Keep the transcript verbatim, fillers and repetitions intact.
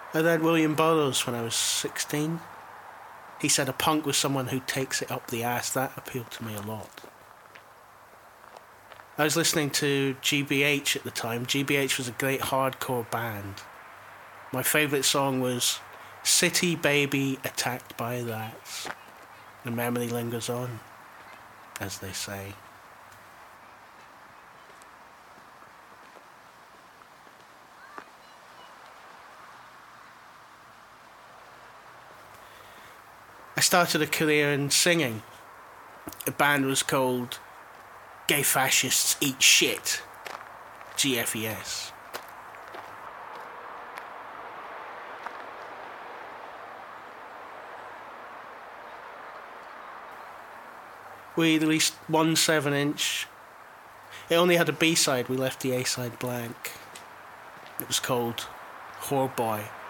I read William Burroughs when I was sixteen. He said a punk was someone who takes it up the ass. That appealed to me a lot. I was listening to G B H at the time. G B H was a great hardcore band. My favourite song was City Baby Attacked by Rats. The memory lingers on, as they say. I started a career in singing. The band was called Gay Fascists Eat Shit, G F E S. We released one seven inch. It only had a B-side, we left the A-side blank. It was called Whore Boy.